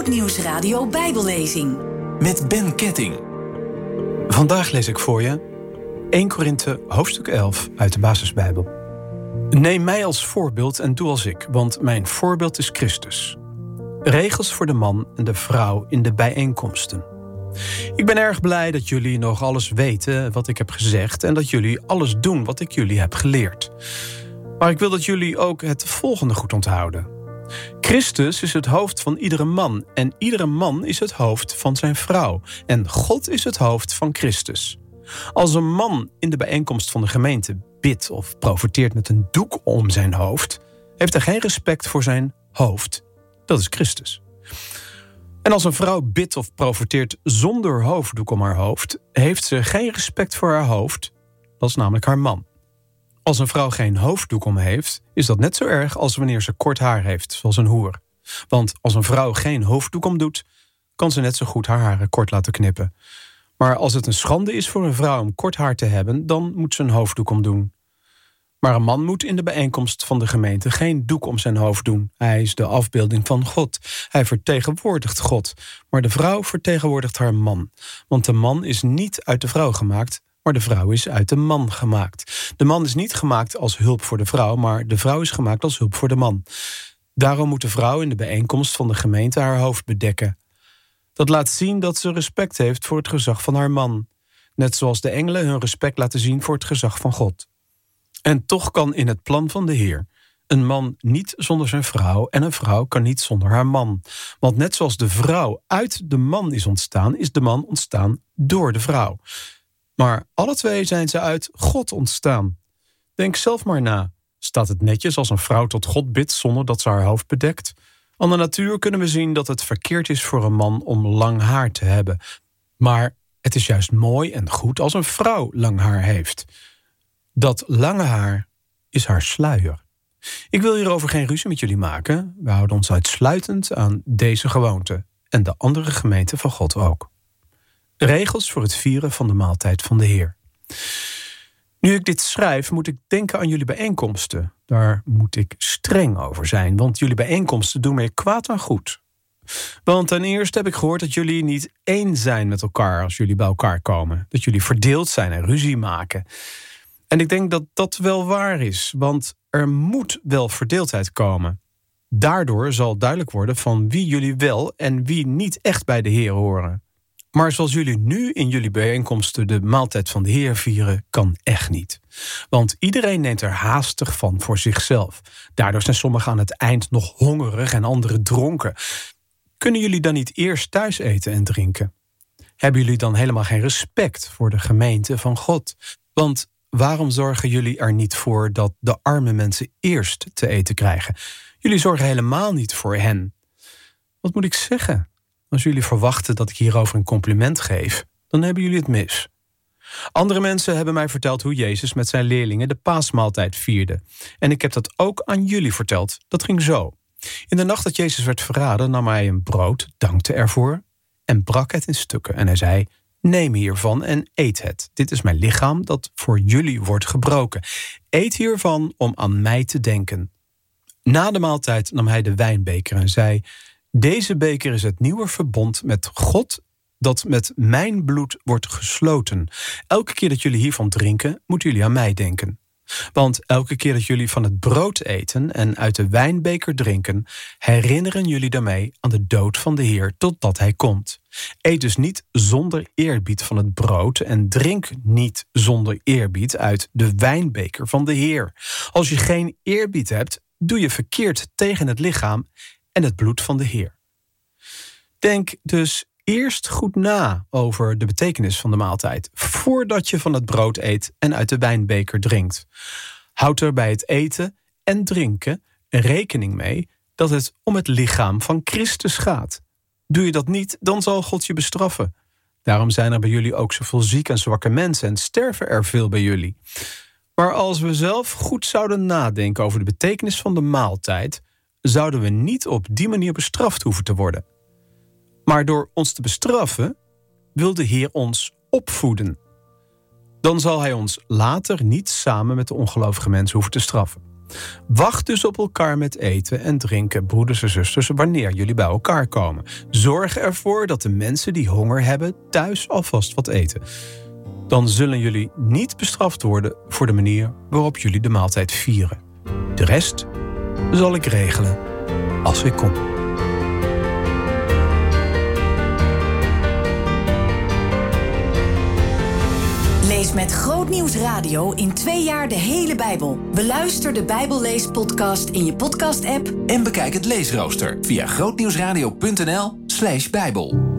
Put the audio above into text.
Goed Nieuws Radio Bijbellezing. Met Ben Ketting. Vandaag lees ik voor je 1 Korinthe hoofdstuk 11 uit de Basisbijbel. Neem mij als voorbeeld en doe als ik, want mijn voorbeeld is Christus. Regels voor de man en de vrouw in de bijeenkomsten. Ik ben erg blij dat jullie nog alles weten wat ik heb gezegd en dat jullie alles doen wat ik jullie heb geleerd. Maar ik wil dat jullie ook het volgende goed onthouden. Christus is het hoofd van iedere man en iedere man is het hoofd van zijn vrouw. En God is het hoofd van Christus. Als een man in de bijeenkomst van de gemeente bidt of profeteert met een doek om zijn hoofd, heeft hij geen respect voor zijn hoofd. Dat is Christus. En als een vrouw bidt of profeteert zonder hoofddoek om haar hoofd, heeft ze geen respect voor haar hoofd. Dat is namelijk haar man. Als een vrouw geen hoofddoek om heeft, is dat net zo erg als wanneer ze kort haar heeft, zoals een hoer. Want als een vrouw geen hoofddoek om doet, kan ze net zo goed haar haren kort laten knippen. Maar als het een schande is voor een vrouw om kort haar te hebben, dan moet ze een hoofddoek omdoen. Maar een man moet in de bijeenkomst van de gemeente geen doek om zijn hoofd doen. Hij is de afbeelding van God. Hij vertegenwoordigt God. Maar de vrouw vertegenwoordigt haar man. Want de man is niet uit de vrouw gemaakt, maar de vrouw is uit de man gemaakt. De man is niet gemaakt als hulp voor de vrouw, maar de vrouw is gemaakt als hulp voor de man. Daarom moet de vrouw in de bijeenkomst van de gemeente haar hoofd bedekken. Dat laat zien dat ze respect heeft voor het gezag van haar man. Net zoals de engelen hun respect laten zien voor het gezag van God. En toch kan in het plan van de Heer een man niet zonder zijn vrouw en een vrouw kan niet zonder haar man. Want net zoals de vrouw uit de man is ontstaan, is de man ontstaan door de vrouw. Maar alle twee zijn ze uit God ontstaan. Denk zelf maar na. Staat het netjes als een vrouw tot God bidt zonder dat ze haar hoofd bedekt? Aan de natuur kunnen we zien dat het verkeerd is voor een man om lang haar te hebben. Maar het is juist mooi en goed als een vrouw lang haar heeft. Dat lange haar is haar sluier. Ik wil hierover geen ruzie met jullie maken. We houden ons uitsluitend aan deze gewoonte. En de andere gemeenten van God ook. Regels voor het vieren van de maaltijd van de Heer. Nu ik dit schrijf, moet ik denken aan jullie bijeenkomsten. Daar moet ik streng over zijn, want jullie bijeenkomsten doen meer kwaad dan goed. Want ten eerste heb ik gehoord dat jullie niet één zijn met elkaar als jullie bij elkaar komen. Dat jullie verdeeld zijn en ruzie maken. En ik denk dat dat wel waar is, want er moet wel verdeeldheid komen. Daardoor zal duidelijk worden van wie jullie wel en wie niet echt bij de Heer horen. Maar zoals jullie nu in jullie bijeenkomsten de maaltijd van de Heer vieren, kan echt niet. Want iedereen neemt er haastig van voor zichzelf. Daardoor zijn sommigen aan het eind nog hongerig en anderen dronken. Kunnen jullie dan niet eerst thuis eten en drinken? Hebben jullie dan helemaal geen respect voor de gemeente van God? Want waarom zorgen jullie er niet voor dat de arme mensen eerst te eten krijgen? Jullie zorgen helemaal niet voor hen. Wat moet ik zeggen? Als jullie verwachten dat ik hierover een compliment geef, dan hebben jullie het mis. Andere mensen hebben mij verteld hoe Jezus met zijn leerlingen de paasmaaltijd vierde. En ik heb dat ook aan jullie verteld. Dat ging zo. In de nacht dat Jezus werd verraden, nam hij een brood, dankte ervoor en brak het in stukken. En hij zei: neem hiervan en eet het. Dit is mijn lichaam dat voor jullie wordt gebroken. Eet hiervan om aan mij te denken. Na de maaltijd nam hij de wijnbeker en zei: deze beker is het nieuwe verbond met God dat met mijn bloed wordt gesloten. Elke keer dat jullie hiervan drinken, moeten jullie aan mij denken. Want elke keer dat jullie van het brood eten en uit de wijnbeker drinken, herinneren jullie daarmee aan de dood van de Heer totdat hij komt. Eet dus niet zonder eerbied van het brood en drink niet zonder eerbied uit de wijnbeker van de Heer. Als je geen eerbied hebt, doe je verkeerd tegen het lichaam en het bloed van de Heer. Denk dus eerst goed na over de betekenis van de maaltijd, voordat je van het brood eet en uit de wijnbeker drinkt. Houd er bij het eten en drinken rekening mee dat het om het lichaam van Christus gaat. Doe je dat niet, dan zal God je bestraffen. Daarom zijn er bij jullie ook zoveel zieke en zwakke mensen en sterven er veel bij jullie. Maar als we zelf goed zouden nadenken over de betekenis van de maaltijd, zouden we niet op die manier bestraft hoeven te worden. Maar door ons te bestraffen, wil de Heer ons opvoeden. Dan zal hij ons later niet samen met de ongelovige mensen hoeven te straffen. Wacht dus op elkaar met eten en drinken, broeders en zusters, wanneer jullie bij elkaar komen. Zorg ervoor dat de mensen die honger hebben thuis alvast wat eten. Dan zullen jullie niet bestraft worden voor de manier waarop jullie de maaltijd vieren. De rest zal ik regelen als ik kom. Lees met Grootnieuws Radio in 2 jaar de hele Bijbel. Beluister de Bijbelleespodcast in je podcast-app. En bekijk het leesrooster via grootnieuwsradio.nl/Bijbel.